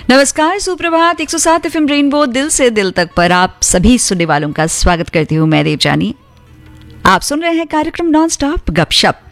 नमस्कार, सुप्रभात। 107 FM rainbow दिल से दिल तक पर आप सभी सुनने वालों का स्वागत करती हूँ मैं देवजानी। आप सुन रहे हैं कार्यक्रम नॉन स्टॉप गपशप।